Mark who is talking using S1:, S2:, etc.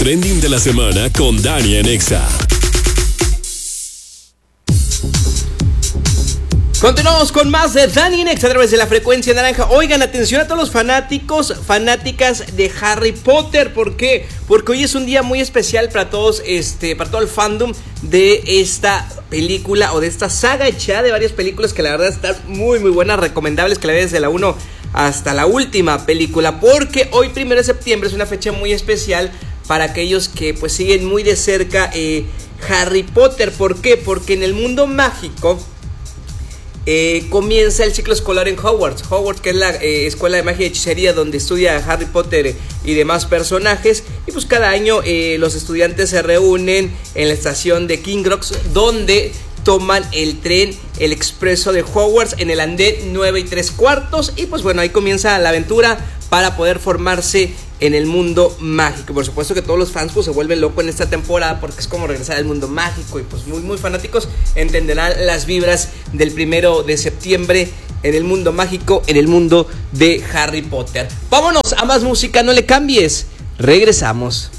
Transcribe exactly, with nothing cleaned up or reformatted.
S1: trending de la semana con Dani en Exa.
S2: Continuamos con más de Dani en Exa a través de la frecuencia naranja. Oigan, atención a todos los fanáticos, fanáticas de Harry Potter. ¿Por qué? Porque hoy es un día muy especial para todos, este, para todo el fandom de esta película o de esta saga hecha de varias películas que la verdad están muy muy buenas, recomendables que la vean desde la uno hasta la última película. Porque hoy primero de septiembre es una fecha muy especial para aquellos que pues siguen muy de cerca eh, Harry Potter. ¿Por qué? Porque en el mundo mágico Eh, comienza el ciclo escolar en Hogwarts. Hogwarts, que es la eh, escuela de magia y hechicería donde estudia Harry Potter y demás personajes. Y pues cada año eh, los estudiantes se reúnen en la estación de King Cross, donde toman el tren, el expreso de Hogwarts en el andén nueve y tres cuartos. Y pues bueno, ahí comienza la aventura para poder formarse en el mundo mágico. Por supuesto que todos los fans pues se vuelven locos en esta temporada porque es como regresar al mundo mágico y pues muy muy fanáticos entenderán las vibras del primero de septiembre en el mundo mágico, en el mundo de Harry Potter. Vámonos a más música, no le cambies. Regresamos.